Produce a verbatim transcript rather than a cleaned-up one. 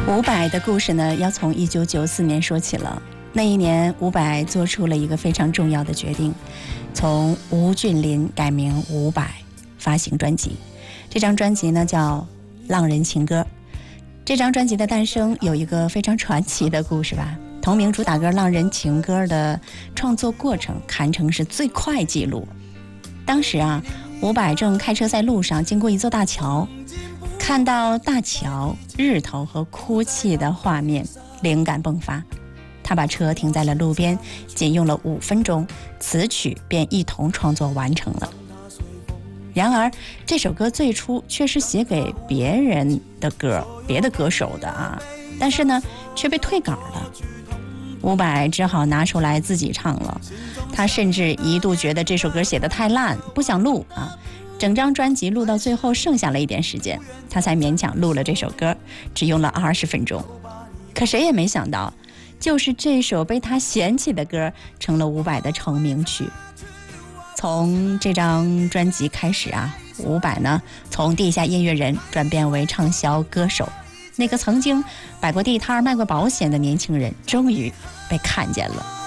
伍佰的故事呢，要从一九九四年说起了。那一年，伍佰做出了一个非常重要的决定，从吴俊霖改名伍佰，发行专辑。这张专辑呢叫《浪人情歌》。这张专辑的诞生有一个非常传奇的故事吧。同名主打歌《浪人情歌》的创作过程堪称是最快纪录。当时啊，伍佰正开车在路上，经过一座大桥，看到大桥、日头和哭泣的画面，灵感迸发。他把车停在了路边，仅用了五分钟，词曲便一同创作完成了。然而，这首歌最初却是写给别人的歌，别的歌手的啊，但是呢，却被退稿了。伍佰只好拿出来自己唱了。他甚至一度觉得这首歌写得太烂，不想录啊。整张专辑录到最后剩下了一点时间，他才勉强录了这首歌，只用了二十分钟。可谁也没想到，就是这首被他嫌弃的歌成了伍佰的成名曲。从这张专辑开始啊，伍佰呢从地下音乐人转变为畅销歌手。那个曾经摆过地摊卖过保险的年轻人终于被看见了。